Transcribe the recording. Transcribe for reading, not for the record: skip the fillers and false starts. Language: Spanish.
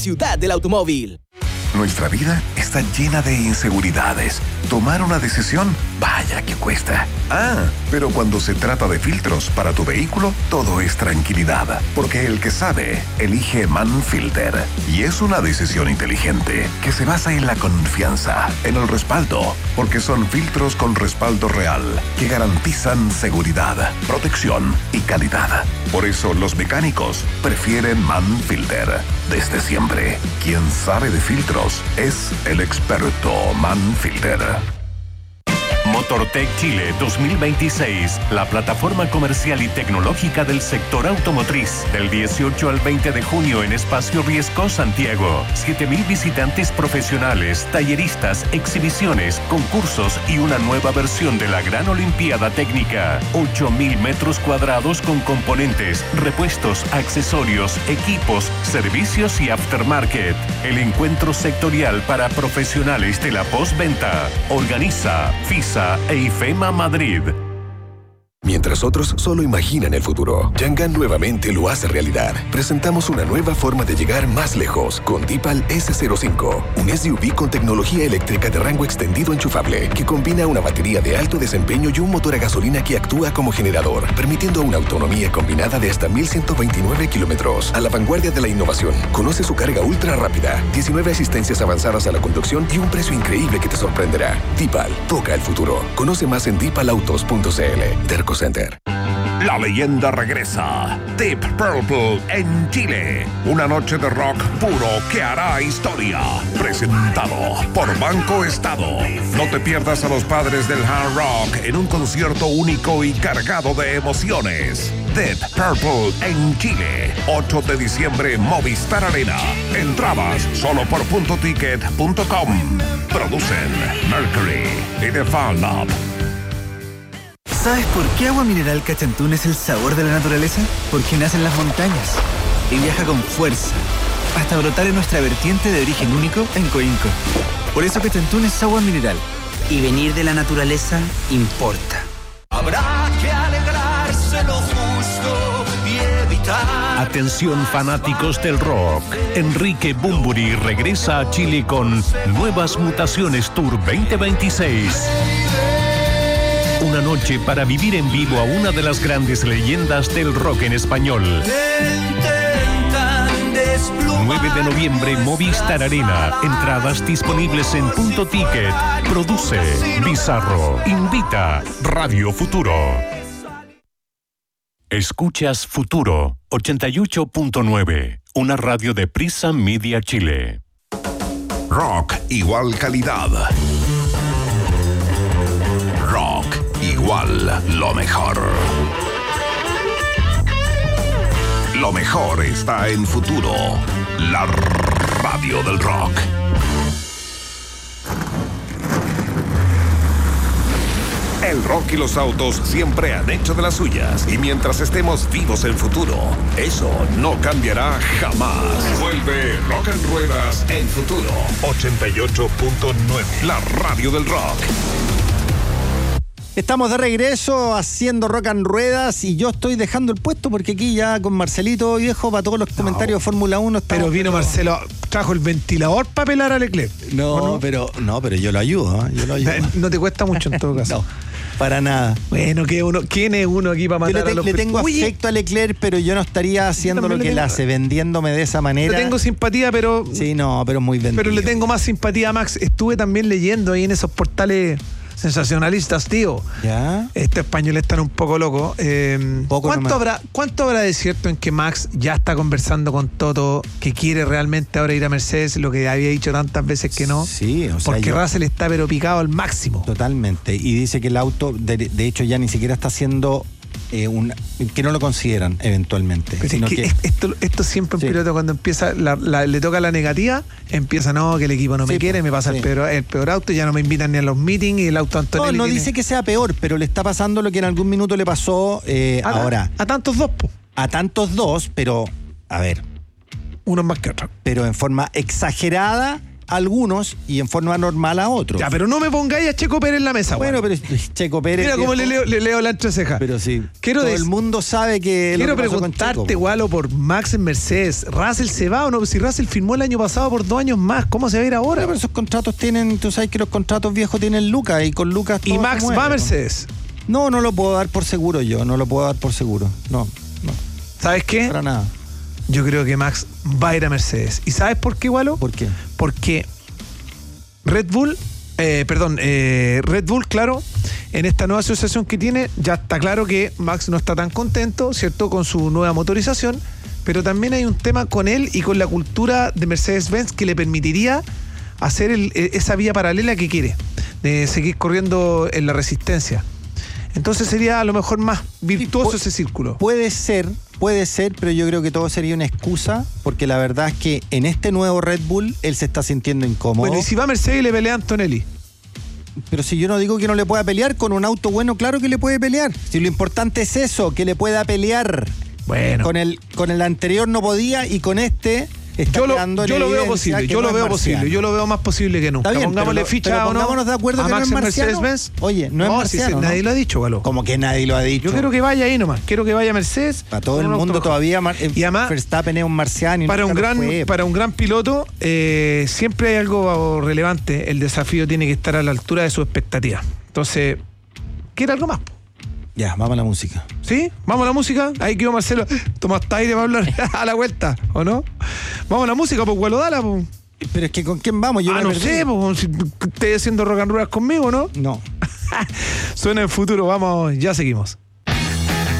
Ciudad del Automóvil. Nuestra vida está llena de inseguridades. Tomar una decisión, vaya que cuesta. Pero cuando se trata de filtros para tu vehículo, todo es tranquilidad. Porque el que sabe, elige Manfilter. Y es una decisión inteligente que se basa en la confianza, en el respaldo. Porque son filtros con respaldo real que garantizan seguridad, protección y calidad. Por eso los mecánicos prefieren Manfilter. Desde siempre, quien sabe de filtros es el experto Manfilter. Motortech Chile 2026, la plataforma comercial y tecnológica del sector automotriz. Del 18 al 20 de junio en Espacio Riesco, Santiago. 7.000 visitantes profesionales, talleristas, exhibiciones, concursos y una nueva versión de la Gran Olimpiada Técnica. 8.000 metros cuadrados con componentes, repuestos, accesorios, equipos, servicios y aftermarket. El encuentro sectorial para profesionales de la postventa. Organiza FISA e IFEMA Madrid. Mientras otros solo imaginan el futuro, Yangan nuevamente lo hace realidad. Presentamos una nueva forma de llegar más lejos con Deepal S05, un SUV con tecnología eléctrica de rango extendido enchufable que combina una batería de alto desempeño y un motor a gasolina que actúa como generador, permitiendo una autonomía combinada de hasta 1.129 kilómetros. A la vanguardia de la innovación. Conoce su carga ultra rápida, 19 asistencias avanzadas a la conducción y un precio increíble que te sorprenderá. Deepal, toca el futuro. Conoce más en deepalautos.cl. Derco Center. La leyenda regresa. Deep Purple en Chile. Una noche de rock puro que hará historia. Presentado por Banco Estado. No te pierdas a los padres del hard rock en un concierto único y cargado de emociones. Deep Purple en Chile. 8 de diciembre, Movistar Arena. Entradas solo por puntoticket.com. Producen Mercury y The Fan Lab. ¿Sabes por qué Agua Mineral Cachantún es el sabor de la naturaleza? Porque nace en las montañas y viaja con fuerza hasta brotar en nuestra vertiente de origen único en Coinco. Por eso Cachantún es agua mineral. Y venir de la naturaleza importa. Habrá que alegrarse lo justo y evitar. Atención fanáticos del rock. Enrique Bunbury regresa a Chile con Nuevas Mutaciones Tour 2026. Una noche para vivir en vivo a una de las grandes leyendas del rock en español. 9 de noviembre, Movistar Arena. Entradas disponibles en Punto Ticket. Produce Bizarro. Invita Radio Futuro. Escuchas Futuro 88.9. Una radio de Prisa Media Chile. Rock igual calidad. Rock igual lo mejor. Lo mejor está en Futuro, la radio del rock. El rock y los autos siempre han hecho de las suyas. Y mientras estemos vivos en Futuro, eso no cambiará jamás. Vuelve Rock en Ruedas en Futuro 88.9. La radio del rock. Estamos de regreso haciendo Rock and Ruedas y yo estoy dejando el puesto porque aquí ya con Marcelito viejo para todos los comentarios de Fórmula 1 pero vino Marcelo, trajo el ventilador para pelar a Leclerc. No, pero yo lo ayudo, ¿eh? Yo lo ayudo. No te cuesta mucho en todo caso. No, para nada. Bueno, ¿quién es uno aquí para matar a los... Le tengo afecto a Leclerc, pero yo no estaría haciendo lo que él hace, vendiéndome de esa manera. Le tengo simpatía, pero... Sí, no, pero muy vendido. Pero le tengo más simpatía a Max. Estuve también leyendo ahí en esos portales sensacionalistas, tío. ¿Ya? Estos españoles están un poco locos. ¿Cuánto habrá de cierto en que Max ya está conversando con Toto, que quiere realmente ahora ir a Mercedes, lo que había dicho tantas veces que no? Sí, o sea, porque Russell está pero picado al máximo. Totalmente. Y dice que el auto, de hecho, ya ni siquiera está haciendo... que no lo consideran eventualmente. Pero es que esto siempre un piloto cuando empieza le toca la negativa, empieza que el equipo no me quiere, me pasa el peor auto, ya no me invitan ni a los meetings y el auto Antonelli no dice que sea peor, pero le está pasando lo que en algún minuto le pasó ahora. A tantos dos, A tantos dos, pero a ver, uno más que otro. Pero en forma exagerada a algunos y en forma normal a otros. Ya, pero no me pongáis a Checo Pérez en la mesa. Bueno, pero Checo Pérez... Mira cómo le leo la entreceja. Pero sí, todo el mundo sabe que... Quiero preguntarte, Gualo, por Max en Mercedes. ¿Russell se va o no? Si Russell firmó el año pasado por 2 años más, ¿cómo se va a ir ahora? Pero esos contratos tienen... Tú sabes que los contratos viejos tienen Lucas y con Lucas... ¿Y Max va a Mercedes? No lo puedo dar por seguro yo. No lo puedo dar por seguro. No. ¿Sabes qué? Para nada. Yo creo que Max va a ir a Mercedes. ¿Y sabes por qué, Gualo? ¿Por qué? Porque Red Bull, claro, en esta nueva asociación que tiene, ya está claro que Max no está tan contento, ¿cierto?, con su nueva motorización, pero también hay un tema con él y con la cultura de Mercedes-Benz que le permitiría hacer esa vía paralela que quiere, de seguir corriendo en la resistencia. Entonces sería a lo mejor más virtuoso ese círculo. Puede ser, pero yo creo que todo sería una excusa, porque la verdad es que en este nuevo Red Bull él se está sintiendo incómodo. Bueno, y si va a Mercedes y le pelea a Antonelli. Pero si yo no digo que no le pueda pelear, con un auto bueno, claro que le puede pelear. Si lo importante es eso, que le pueda pelear. Bueno. Con el anterior no podía y con este... Yo lo veo posible, yo lo veo más posible que nunca. Bien, pongámosle ficha o no. Pongámonos de acuerdo a que Max no es marciano. Mercedes-Benz. Oye, no es marciano. Si nadie lo ha dicho, Galo. Como que nadie lo ha dicho. Yo quiero que vaya ahí nomás. Quiero que vaya a Mercedes. Para todo el mundo todavía. Y además, Verstappen es un marciano. Y para un gran piloto, siempre hay algo relevante. El desafío tiene que estar a la altura de su expectativa. Entonces, ¿quiere algo más? Ya, vamos a la música. ¿Sí? ¿Vamos a la música? Ahí quedó Marcelo. Tomaste aire para hablar a la vuelta, ¿o no? Vamos a la música, pues, Gualo, dala, pues. Pero es que ¿con quién vamos? Yo no sé, pues, si estés haciendo rock and roll conmigo, ¿no? No. Suena en futuro, vamos, ya seguimos.